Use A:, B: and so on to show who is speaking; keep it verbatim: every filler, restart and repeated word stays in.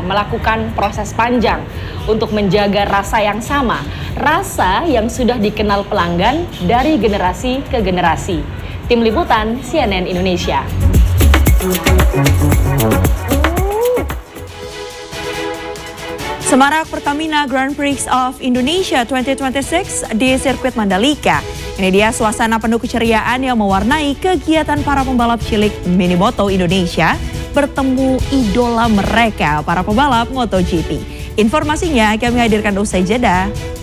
A: melakukan proses panjang untuk menjaga rasa yang sama, rasa yang sudah dikenal pelanggan dari generasi ke generasi. Tim Liputan C N N Indonesia.
B: Semarak Pertamina Grand Prix of Indonesia dua ribu dua puluh enam di sirkuit Mandalika. Ini dia suasana penuh keceriaan yang mewarnai kegiatan para pembalap cilik Minimoto Indonesia bertemu idola mereka, para pembalap MotoGP. Informasinya kami hadirkan usai jeda.